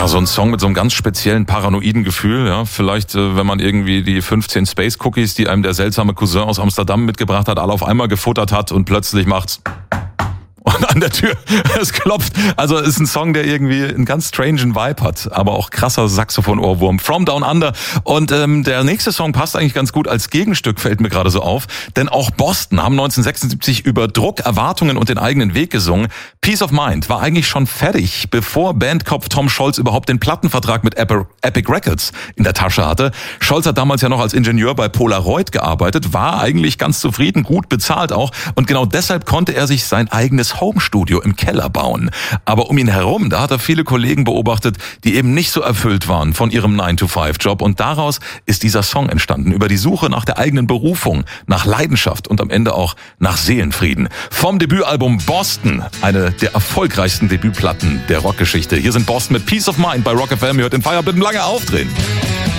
Ja, so ein Song mit so einem ganz speziellen paranoiden Gefühl, ja. Vielleicht, wenn man irgendwie die 15 Space Cookies, die einem der seltsame Cousin aus Amsterdam mitgebracht hat, alle auf einmal gefuttert hat und plötzlich macht's und an der Tür, es klopft. Also es ist ein Song, der irgendwie einen ganz strangen Vibe hat, aber auch krasser Saxophon-Ohrwurm. From Down Under. Und der nächste Song passt eigentlich ganz gut als Gegenstück, fällt mir gerade so auf. Denn auch Boston haben 1976 über Druck, Erwartungen und den eigenen Weg gesungen. Peace of Mind war eigentlich schon fertig, bevor Bandkopf Tom Scholz überhaupt den Plattenvertrag mit Epic Records in der Tasche hatte. Scholz hat damals ja noch als Ingenieur bei Polaroid gearbeitet, war eigentlich ganz zufrieden, gut bezahlt auch. Und genau deshalb konnte er sich sein eigenes Homestudio im Keller bauen. Aber um ihn herum, da hat er viele Kollegen beobachtet, die eben nicht so erfüllt waren von ihrem 9-to-5-Job. Und daraus ist dieser Song entstanden, über die Suche nach der eigenen Berufung, nach Leidenschaft und am Ende auch nach Seelenfrieden. Vom Debütalbum Boston, eine der erfolgreichsten Debütplatten der Rockgeschichte. Hier sind Boston mit Peace of Mind bei Rock FM. Ihr hört den Feierabend lange aufdrehen.